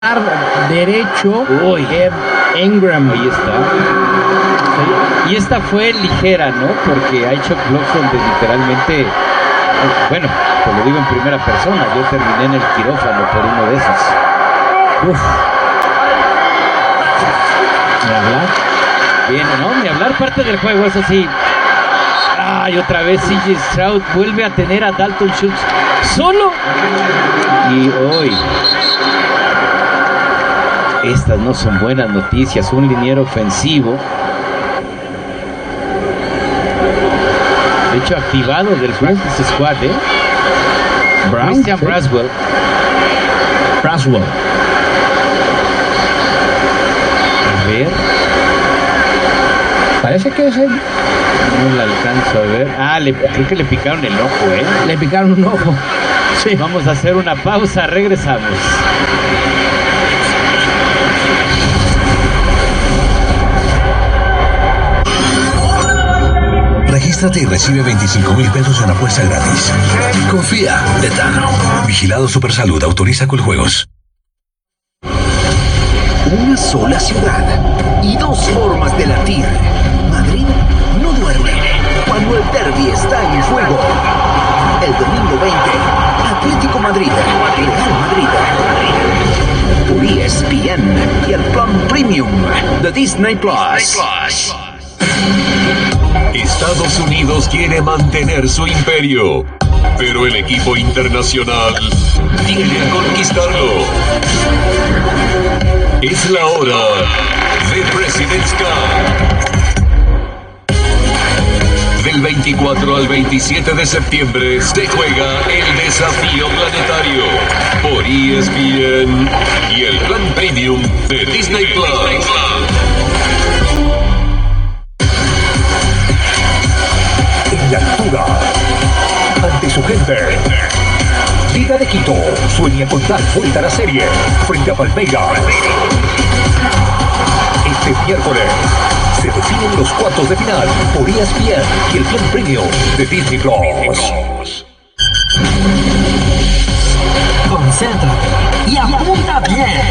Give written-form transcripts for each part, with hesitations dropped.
derecho. Uy, Ingram. ahí está. Y esta fue ligera, ¿no? Porque hay shot blocks donde literalmente, bueno, te lo digo en primera persona, yo terminé en el quirófano por uno de esos. Uf. ¿Me hablar? Bien, ¿no? Ni hablar, parte del juego, eso sí. Ay, otra vez CJ Stroud vuelve a tener a Dalton Schultz solo. Y hoy, estas no son buenas noticias. Un liniero ofensivo, de hecho activado del practice squad, Christian Braswell. A ver, parece que es él. no la alcanzo a ver. Creo que le picaron el ojo, Le picaron un ojo. Sí. Vamos a hacer una pausa, regresamos. Regístrate y recibe 25,000 pesos en apuesta gratis. Confía, Betano. Vigilado Supersalud, autoriza Coljuegos. Una sola ciudad y dos formas de latir. Madrid no duerme cuando el derbi está en juego. El domingo 20, Atlético Madrid, Real Madrid. Por ESPN y el plan premium de Disney Plus. Estados Unidos quiere mantener su imperio, pero el equipo internacional tiene que conquistarlo. Es la hora de President's Cup. Del 24 al 27 de septiembre se juega el desafío planetario por ESPN y el plan premium de Disney Plus. En la altura, ante su gente, Liga de Quito sueña con dar vuelta a la serie frente a Palmeiras. Este miércoles se definen los cuartos de final por ESPN y el plan premium de Disney Plus. Concéntrate y apunta bien.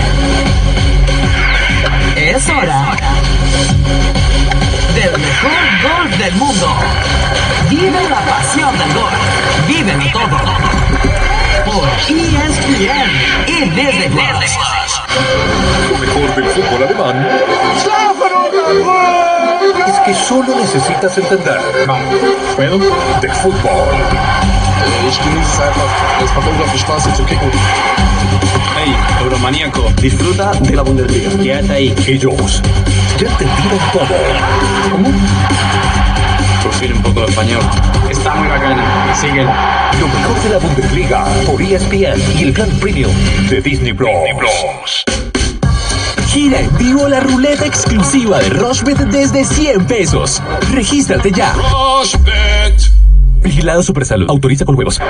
Es hora del mejor golf del mundo. Vive la pasión del golf. Vívelo todo. Por ESPN y Disney Plus. Lo mejor del fútbol alemán Es que solo necesitas entender ¿Puedo? de fútbol. Ich genieße es einfach, es macht unglaublich Spaß hier zu kicken. Hey, Euromaníaco, disfruta de la Bundesliga. Quédate ahí. Ellos ya entendieron todo. ¿Cómo? Por fin un poco de español. Está muy bacana. Síguela. Lo mejor de la Bundesliga por ESPN y el plan premium de Disney Plus. Gira en vivo la ruleta exclusiva de Rochebet desde 100 pesos. Regístrate ya. Rochebet. Vigilado Supersalud. Autoriza Coljuegos.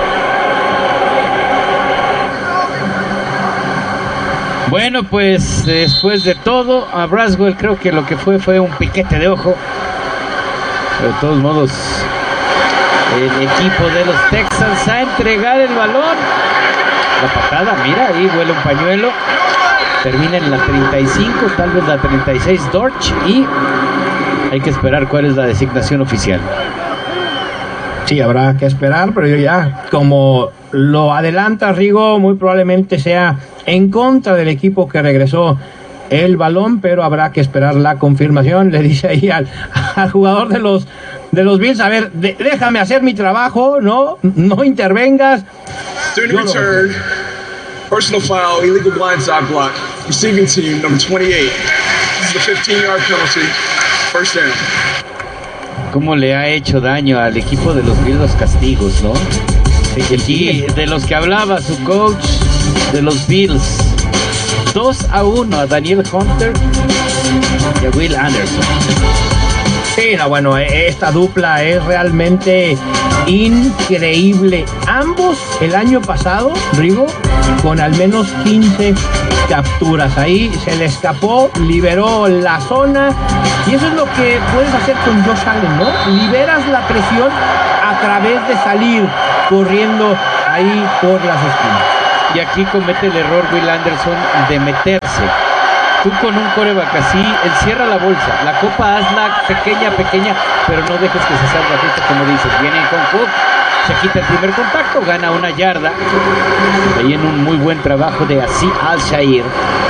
Bueno, pues después de todo, a Braswell creo que lo que fue un piquete de ojo. Pero de todos modos, el equipo de los Texans a entregar el balón. La patada, mira, ahí huele un pañuelo. Termina en la 35, tal vez la 36 Dortch. Y hay que esperar cuál es la designación oficial. Sí, habrá que esperar, pero yo ya, como lo adelanta Rigo, muy probablemente sea en contra del equipo que regresó el balón, pero habrá que esperar la confirmación. Le dice ahí al jugador de los Bills, a ver, déjame hacer mi trabajo, no intervengas. Student return, personal foul, illegal blindside block, receiving team number 28. This is a 15-yard penalty, first down. Cómo le ha hecho daño al equipo de los Bills los castigos, ¿no? Aquí, de los que hablaba su coach de los Bills, 2-1 a Daniel Hunter y a Will Anderson. Sí, no, bueno, esta dupla es realmente increíble. Ambos el año pasado, Rigo, con al menos 15 capturas. Ahí se le escapó, liberó la zona. Y eso es lo que puedes hacer con Josh Allen, ¿no? Liberas la presión a través de salir corriendo ahí por las esquinas. Y aquí comete el error Will Anderson de meterse. Tú con un quarterback así, encierra la bolsa. La copa hazla pequeña, pero no dejes que se salga justo como dices. Viene con Cook, se quita el primer contacto, gana 1 yarda. Ahí en un muy buen trabajo de Aziz Al-Shaair.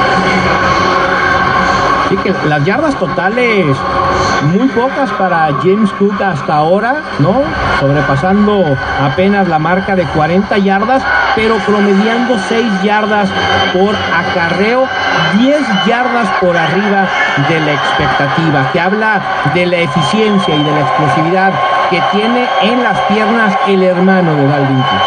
Sí, que las yardas totales muy pocas para James Cook hasta ahora, ¿no? Sobrepasando apenas la marca de 40 yardas, pero promediando 6 yardas por acarreo, 10 yardas por arriba de la expectativa, que habla de la eficiencia y de la explosividad que tiene en las piernas el hermano de Dalvin Cook.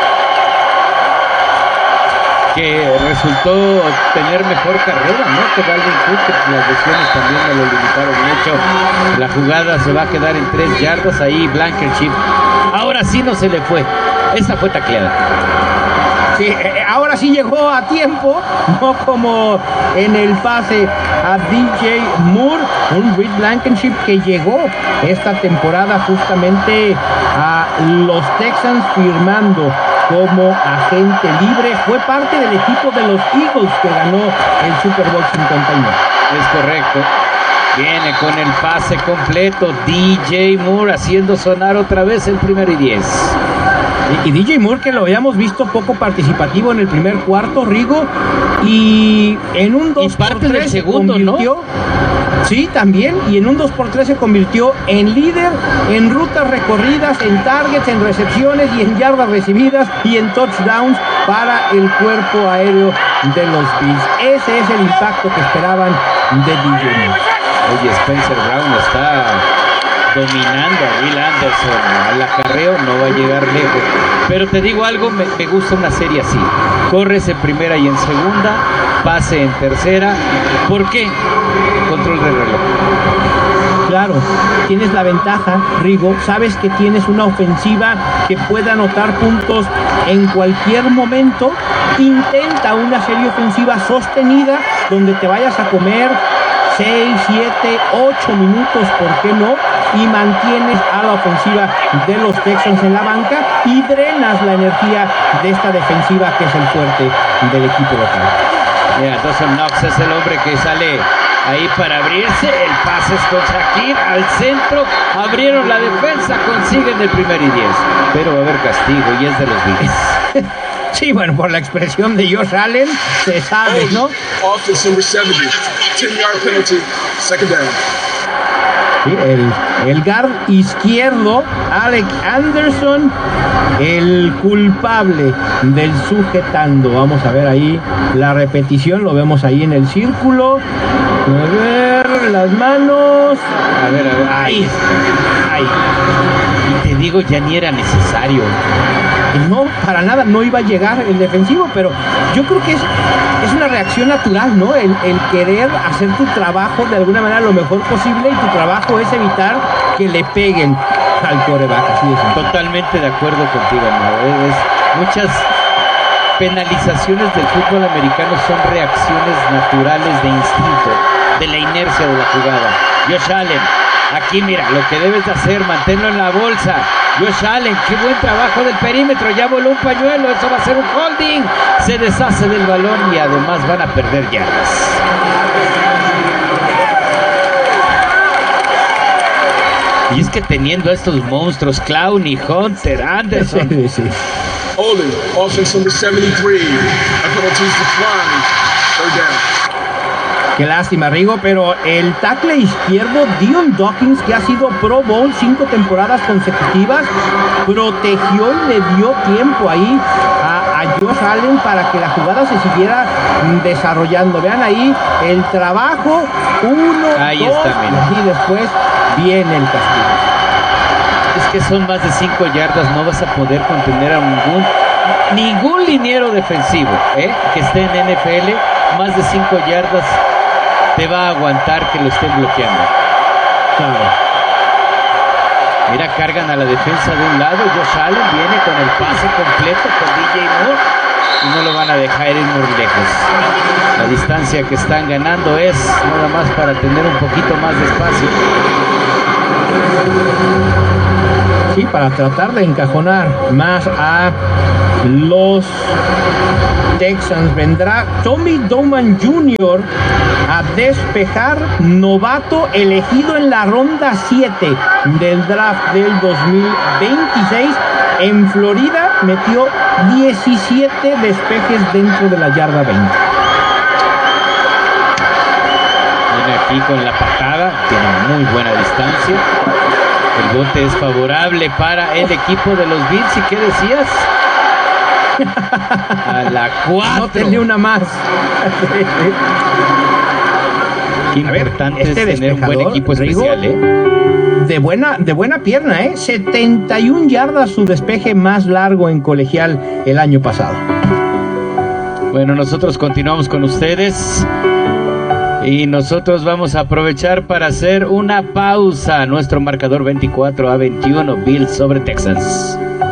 Que resultó tener mejor carrera, ¿no? Que Dalvin Cook, que las lesiones también me lo limitaron mucho. La jugada se va a quedar en 3 yardas, ahí Blankenship. Ahora sí no se le fue. Esta fue tacleada. Sí, ahora sí llegó a tiempo, no como en el pase a DJ Moore, un Reed Blankenship que llegó esta temporada justamente a los Texans firmando como agente libre. Fue parte del equipo de los Eagles que ganó el Super Bowl 59. Es correcto. Viene con el pase completo. DJ Moore haciendo sonar otra vez el 1 y 10. Y DJ Moore, que lo habíamos visto poco participativo en el primer cuarto, Rigo, y en un 2x3 del segundo, se convirtió, ¿no? Sí, también, y en un 2x3 se convirtió en líder en rutas recorridas, en targets, en recepciones y en yardas recibidas y en touchdowns para el cuerpo aéreo de los Bills. Ese es el impacto que esperaban de DJ Moore. Oye, Spencer Brown está dominando a Will Anderson. Al acarreo no va a llegar lejos. Pero te digo algo, me gusta una serie así. Corres en primera y en segunda, pase en tercera. ¿Por qué? Control del reloj. Claro, tienes la ventaja, Rigo, sabes que tienes una ofensiva que puede anotar puntos en cualquier momento. Intenta una serie ofensiva sostenida donde te vayas a comer 6, 7, 8 minutos, ¿por qué no? Y mantienes a la ofensiva de los Texans en la banca y drenas la energía de esta defensiva que es el fuerte del equipo local. Mira, Dawson Knox es el hombre que sale ahí para abrirse. El pase es con Shakir al centro. Abrieron la defensa, consiguen el 1 y 10. Pero va a haber castigo y es de los Bills. Sí, bueno, por la expresión de Josh Allen, se sabe, ¿no? Offense number 70, 10-yard penalty, second down. Sí, el guard izquierdo, Alec Anderson, el culpable del sujetando. Vamos a ver ahí la repetición, lo vemos ahí en el círculo. A ver, las manos. A ver, ahí. Y te digo, ya ni era necesario. No, para nada, no iba a llegar el defensivo, pero yo creo que es una reacción natural, ¿no? El querer hacer tu trabajo de alguna manera lo mejor posible, y tu trabajo es evitar que le peguen al quarterback. Así es. Totalmente de acuerdo contigo, ¿no? Muchas penalizaciones del fútbol americano son reacciones naturales de instinto, de la inercia de la jugada. Josh Allen, aquí mira, lo que debes de hacer, manténlo en la bolsa. Josh Allen, qué buen trabajo del perímetro, ya voló un pañuelo, eso va a ser un holding. Se deshace del balón y además van a perder yardas. Y es que teniendo a estos monstruos, Clowney, Hunter, Anderson. Sí. Holding, offense number 73. A penalties decline. Third down. Qué lástima, Rigo, pero el tackle izquierdo, Dion Dawkins, que ha sido Pro Bowl 5 temporadas consecutivas, protegió y le dio tiempo ahí a Josh Allen para que la jugada se siguiera desarrollando. Vean ahí el trabajo, 1, 2, y después viene el castigo. Es que son más de 5 yardas, no vas a poder contener a ningún liniero defensivo, que esté en NFL, más de 5 yardas te va a aguantar que lo estén bloqueando. Claro. Mira, cargan a la defensa de un lado, Josh Allen viene con el pase completo con DJ Moore y no lo van a dejar ir muy lejos. La distancia que están ganando es nada más para tener un poquito más de espacio. Sí, para tratar de encajonar más a los Texans. Vendrá Tommy Doman Jr. a despejar, novato elegido en la ronda 7 del draft del 2026. En Florida metió 17 despejes dentro de la yarda 20. Viene aquí con la patada, tiene muy buena distancia. El bote es favorable para el equipo de los Bills. ¿Y qué decías? A la 4. No tenía una más. Qué importante es tener un buen equipo especial, De buena pierna, 71 yardas su despeje más largo en colegial el año pasado. Bueno, nosotros continuamos con ustedes y nosotros vamos a aprovechar para hacer una pausa. Nuestro marcador 24-21, Bills sobre Texans.